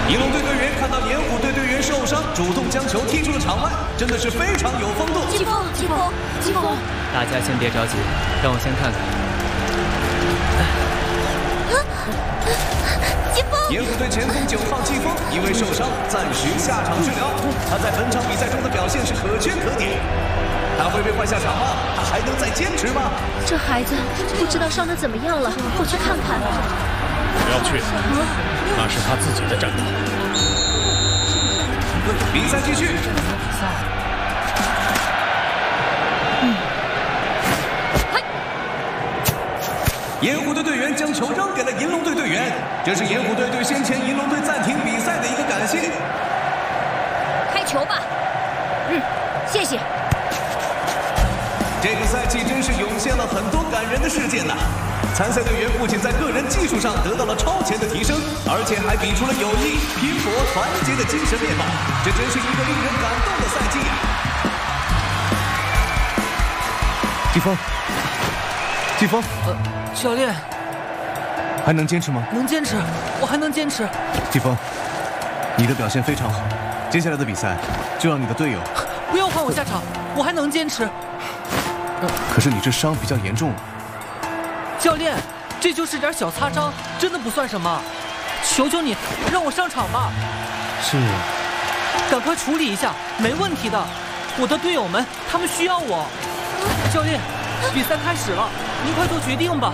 银龙队队员看到盐湖队队员受伤，主动将球踢出了场外，真的是非常有风度。 季风， 大家先别着急，让我先看看。 季风， 盐湖队前锋9号季风因为受伤暂时下场治疗，他在本场比赛中的表现是可圈可点。他会被换下场吗？他还能再坚持吗？ 这孩子不知道伤得怎么样了，我去看看。 不要去，那是他自己的战斗。 比赛继续。盐湖队队员将球扔给了银龙队队员，这是盐湖队对先前银龙队暂停比赛的一个感谢。 开球吧。谢谢。 这个赛季真是涌现了很多感人的事件呐！参赛队员不仅在个人技术上得到了超前的提升，而且还比出了友谊、拼搏、团结的精神面貌，这真是一个令人感动的赛季呀！ 季风， 教练， 还能坚持吗？ 能坚持，我还能坚持。 季风，你的表现非常好，接下来的比赛就让你的队友。 不要换我下场，我还能坚持。 可是你这伤比较严重。 教练，这就是点小擦伤，真的不算什么。求求你，让我上场吧。 是。 赶快处理一下，没问题的。我的队友们，他们需要我。教练，比赛开始了，您快做决定吧。